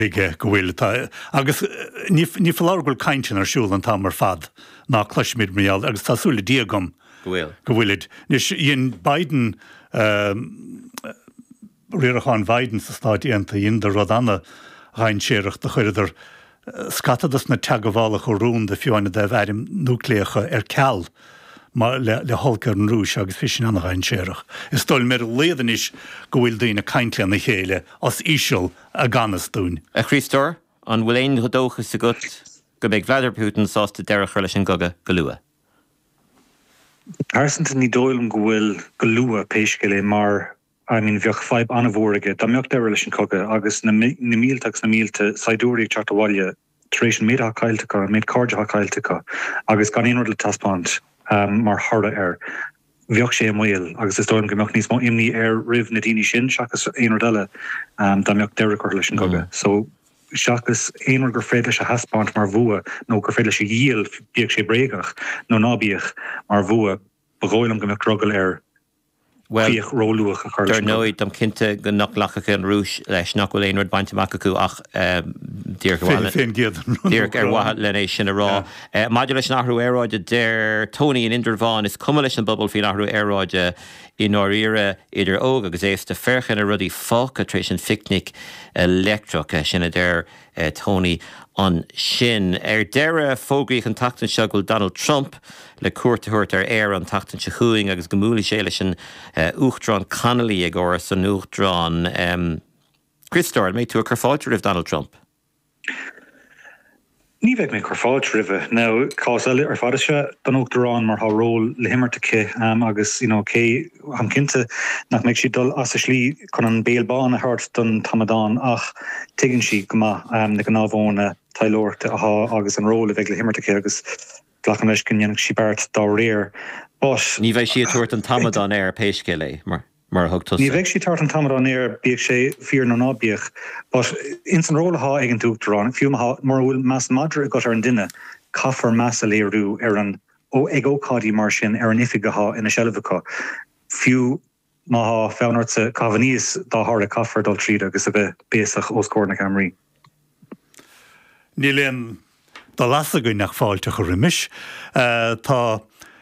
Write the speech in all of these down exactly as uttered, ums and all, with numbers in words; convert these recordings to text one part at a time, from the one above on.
Ige go bhfuil tá agus ní ní fallárgóil caintean ar siúil an tá mar fad ná cluisimid mrial agus tásúla diagam go bhfuil go bhfuilid. Nis íon Biden riaracháin Biden sa stáit aonta íon de rud anna ghainséireach de chuiridir scatadas na teaghála chu rún de fiúine de bheirim núcléacha ar ceall mar le le holcar an rúis agus fisin anna ghainséireach. Is dul mar léadanis go bhfuil daoine caintlean na chéile as íseal a ganas dún. A Christor an bhfuil éon godóchas sa gut go bheith Vladimir Putin sásta dearach leis an goga go luath. Arsanta ní dóilm go bhfuil go luath péisce le mar I mean, bheoch feib anna bhórige, da meocht deir leis an coga, agus na mílteach na mílte saidúirí teachtaháile taréis an méad ha cailtecha, méad cardide ha cailtecha, agus gan éonrad le taspáint um, mar harda ar. Bheoch sé amhail, agus is dóilm go meocht níos mó imní ar rih na daoine sin, seachas éonrad eile, um, da meocht deir chuir leis an coga. Mm. So, seachas éonrad gur fréad leis a haspáint mar bhua, nó gur fréad leis a díal bíoch sé bréagach, nó nábíoch mar bhua, bagóilm go meocht ruggal ar Well, der nooit am kinte go nach lacha an rúis leis nach bhfuil éonrad baint amach acu ach dír go dír ar wahat lenéis sin a rá. Maidir leis nachhrú éráide der Tony in Inderváin is cum leis an bubble fi nachhrú éráide in áíire idir óg agus éiste ferchan a rudí fáca trééis an ficnic electrocha sinna der Tony an sin. Er deire fógraí an tatan seagúil Donald Trump le cuairrtairt ar air an tatan se chuing agus gomúla sé leis an uachtrán Connolly ag áras an uachtrán. Christor, mé tú a carfáiltir rih Donald Trump? Ní bheith mé carfáilt rih. Now, cás eile ar fada se don uachtarrán mar há ról le himmarta cé um, agus you know, cé am cinnte nach meid si dul as a slí chun an béalbán a hart don tamadán ach tuigeann si go maith um, na gnábhóna tailóirta a há agus an ról a bheith le himmarta cé agus glachan leis cinnneann si bart dá réir. Ní bheith si a tuairt an tamadán ar péisce le mar mar thugtas. Ní bheith si tuairt an tamadán ar bíag sé fíor nó nábíoch, but in san róla há ag an dúachtarrán, fiú mar bhfuil meas madra go ar an duine caafar meas a léirú ar an ó ag ócádí mar sin ar an ifigeá ina seilbhacha. Fiú má há fánart sa cabhaníos dá thar a caafar dul tríd agus a bheith béasach os cór na Camrí. Ní léon dá lasa go nach fáilte chu rimis tá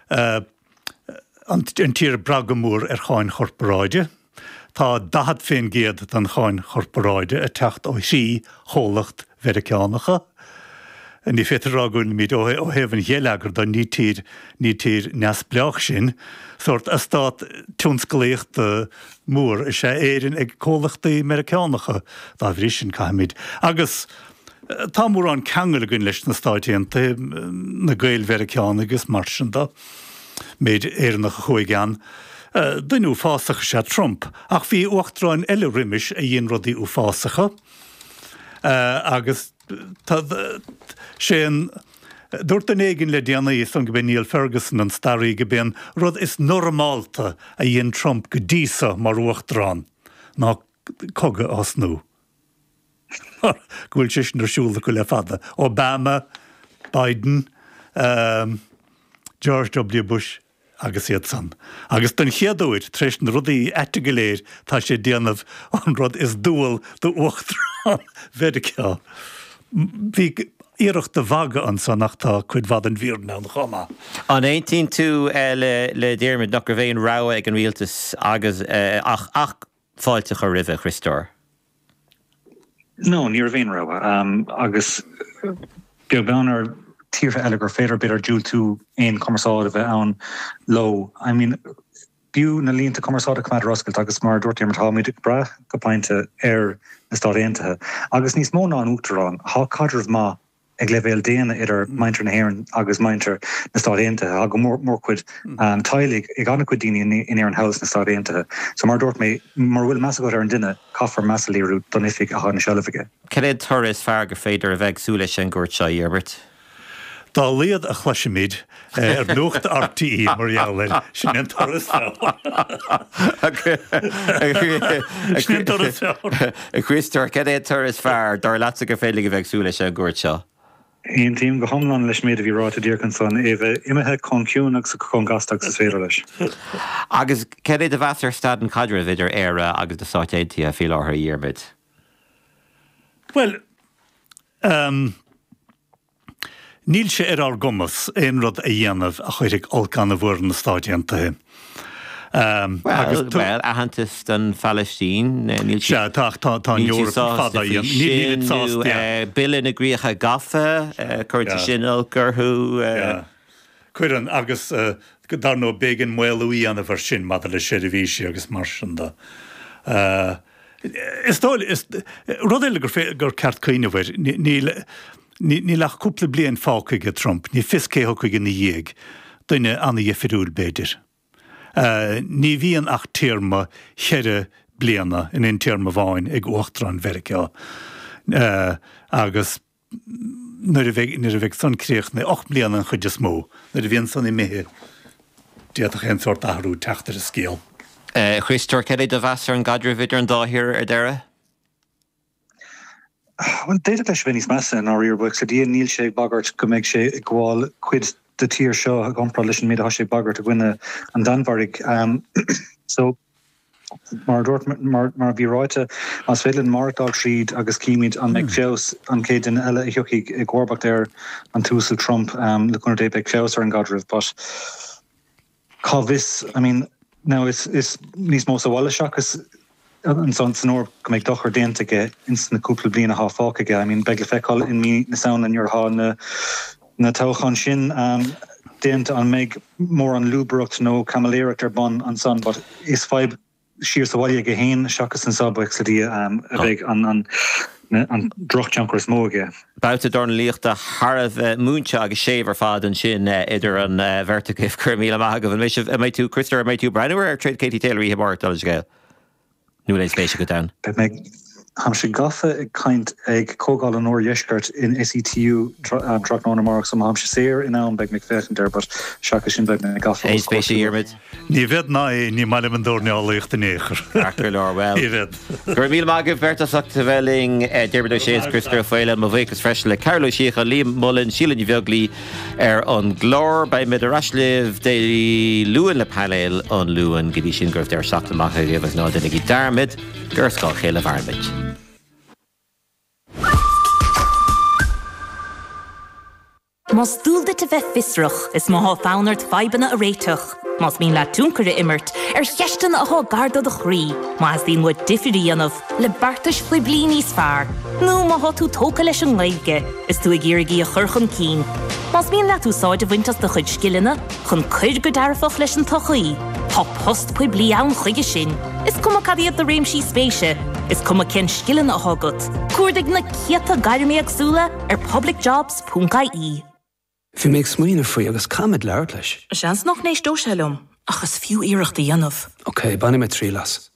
an tír bragamúr ar cháin chorparáide, tá dahad féin géad an cháin chorparáide a techt ó sí cholacht vericánacha. Ní féidir rágún míid ó hefn héleagar don ní tír ní tír neas bleach sin, sort a stát túnscoléocht múr is sé éirin ag cólachtaí Americánacha dá bhrí sin caiimiid. Agus tá múr an ceangal gunn leis na stáitianta na gail vericána agus mar sin da. Méid éarnach a chuigean. Uh, Dyn ú fásacha sé Trump, ach bhí uachtarráin eile rimis a dhéon rudaí ú fásacha. Uh, agus sé an dúirt an éigean le déanaí san go bhfuil Neil Ferguson an starí go bhfuil rud is normálta a dhéon Trump go díosa mar uachtarrán ná coga as nó. Gúil sin ar siúla go le fada. Obama, Biden, um, George W. Bush agus iad san. Agus den chéadúid treis na rudaí eite go léir tá sé déanamh an rud is dúil do uachtarrán vericá. Bhí iirecht de bhaga an san nach tá chuid bhd an bhíorna an chama. An éontín tú le le déirmid nach gur bhéon rá ag an rialtas agus ach ach fáilte chu ribh Christor. No, níor bhéon rá. Um, agus beag beanar tíre eile gur féidir beidir dúil tú éon commerceáide bheith ann lo. I mean, bíú na líonta commerceáide cumad roscailt agus mar dúirtíar mar táid bra go painte ar na Stáit Aontaithe. Agus níos mó ná an uachtarrán, há cadrh má ag le bhéal déana idir maintar na hÉireann agus maintar na Stáit Aontaithe, a go mór mór cuid um, tailig ag anna cuid daoine in ar an haus na Stáit Aontaithe. So mar dúirt mé mar bhfuil measa go ar an duine caafar measa léirú don ifig a há na seilbhaige. Cad tar is fear gur féidir a bheith súla sin gúirt seo Herbert? Tá léad a chluisiimiid ar nuacht R T E mar ealainn sin an toras sin toras Christor, cad é toras fear dar lása gur féile go bheith súla sin gúirt seo? Ein tíim go homlan leis méid a bhí ráta díorcan san é bheith imethe conciún agus chun gasach sa féidir leis. Agus cad é de bheasar stadan cadre bhidir éire agus de Stáit Aontaithe a fí láthair Herbert? Well, Um, Níl sé ar ar gomas éon rud a dhéanamh a chuirigh olcán a bhór na stáidíanta. Um, well, well, a hantas den Palestine, níl sé tá tá tá Eorpa fada níl níl billin a gríocha gafa, chuirte sin gurthú. Cuireann agus dar nó bégan muilúí anna bhar sin mad le séidirhíise agus mar sin da. Is dóil is rud éile gur gur ceart caoinehir ní lech cúpla bliain fácaige Trump, ní fiscé chuige na dhéag duine anna dhéifirúil béidir. Uh, ní bhíon ach tíorma cheire bliana in in tíorma bháin ag uachtarán Mheiriceá. Uh, agus nuair a bheith san críoch na och bliana chuide smó, nuair a bhíon san i mé diaach an sort ahrú teachtar a scéal. Uh, Christor, céad é do bheasar an gadra vidir an dáthir ar deire? Well, déad leis bhíníos measa an áíorbug sa díon níl sé bagart go méid sé ag gháil cuid de tír seo a gompra leis an míad a sé bagart a gwine an Danvarig. Um, so, mar dort mar mar bhí ráite as féileann Mark Tríd agus cíimiid an Mick Feos an céad in eile itheochaí ag gháirbeacht ar an túsú Trump um, le chuna dé Mick Feos ar an gadrah, but cá vis, I mean, now is is níos mó sa bhile seachas an son snor go méid dochar déantaige ins na cúpla bliana há fácaige. I mean, beag le feicáil in mí na saoin an your há na na tauchan sin um, déanta an méid mór an lúbrocht nó camaléireacht ar bon an son, but is feib siar sa bhaile go héin seachas an sabhaigh sa dí um, a bheith an an an drochtjankers móige. Bouta dorn líocht a Harv múnse agus séver fad an sin idir an verticif cur míle magah an méisi mé tú Christor mé tú Brandwer ar trade Katie Taylor í hebart al gael. Nu éis spéisi go down. Ham se gafe ag kaint ag cógáil an óir jeisgart in S E T U drachnána mark som ham se séir in an beg mcfechen der, but seacha sin beg me gafe. Éis spéisi íirmid. Ní bhead na é ní meile an dúrne álaíocht a néchar. Achtar lár well. Ní bhead. Gur míle magah vertasach te bheling Derbydó séas Christor Fáile má bhéchas freisle Carlo Síocha Liam Mullen Sílan bheaglí ar an glór bei mid a rasliv de luan le panel an luan gidí sin gurf der seachta macha gibh ná denna í darmid gur scáil chéile bharmid. Mas dúlda te bheith fisrach is má há fánart faibanna a réiteach. Mas mín le túncar a immert ar cheistan a há garda a chrí. Mas dín mu difrií anmh le bartas flui blí níos fearr. Nó má há tú tóca leis an laige is tú a ggéirigí a churchan cín. Mas mín le tú sáid a bhaintas de chuid skillina chun chuid go darfach leis an tochaí. Tá post pui blí ann chuige sin. Is cum a cadíad de réimsí spéise. Is cum a cin skillin a hágat. Cuairdig na ciata gairimí agsúla ar publicjobs dot I E. Fi méid smuoine faoi agus camid leir leis. Seans noch nééis dóselum, achas fiú iireachta dhéanamh. Ok, banna me trí las.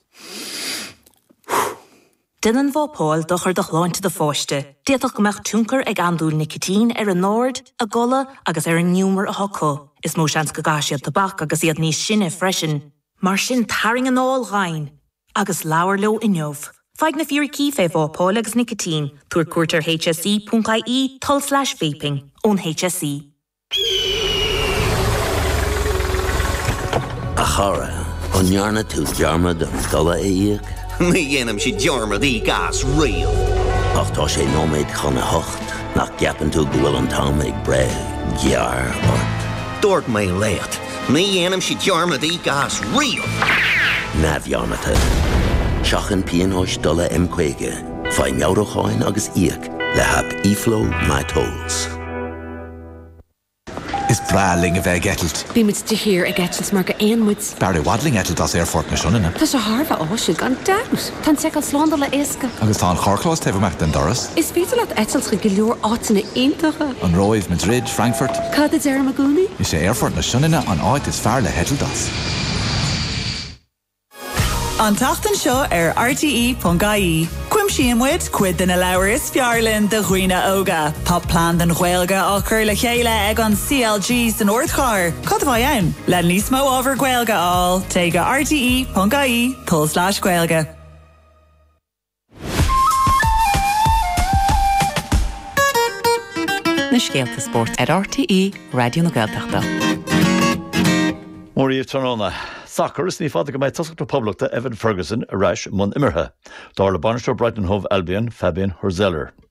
Dinan bhópáil dochar do chláinte de fáiste. Déadach go meach túncar ag andúil nicotín ar an náird, a gola agus ar an nniúmar a hoco. Is mó seans go gáisiad tabach agus iad níos sinne freisin. Mar sin taring an áil ghain, agus leabhar leo inneomh. Feig na fíor cí fé bhópáil agus nicotín, túair cuairtar H S E dot I E tal slash vaping ón H S E. A chara, an jarna tú jarmad an dola éiag? Mi dhéanam si jarmad í gas rial. Ach tá sé nóméid chuna hocht, nach gapan tú gwyl an tam ag bre, jar or... Dort mé lecht, mi dhéanam si jarmad í gas rial. Nav jarna te. Seachan pian hois dola imquéige, fai meawrocháin agus íag, le hab iflo my tolls. Is braling a bheith getalt. Bí muid de hir a getalt mar go éonmuid. Barry wadling etalt as airfort na sionnina. Tás a Harfa áisiú gan daus. Tá teáil slánda le éasca. Agus tá an chorclás tefamach den doras. Is féidir le etalt go leor átainna intacha. An roiv Madrid, Frankfurt. Cad is ar magúni? Is sé airfort na sionnina an áit is fear le hetalt as. An tachtan seo ar R T E dot I E. Cuim siamwyd, cuid den a leabhar is fiarlinn de chuoine óga. Tá plán den Ghaeilge á chur le chéile ag an C L G san Ordchar. Cad bhaid ann? Le níos mó ábhar Ghaeilge áil, teige R T E dot I E tull slash Ghaeilge. Na Scéalta Sport ar R T E Radio na Gaeltachta. Móríomh Tróna. Soccer is ní fáda go méid tosachta poblachta Evan Ferguson a reis mun imirthe. Dar le Barnstore Brighton Hove Albion Fabian Hurzeller.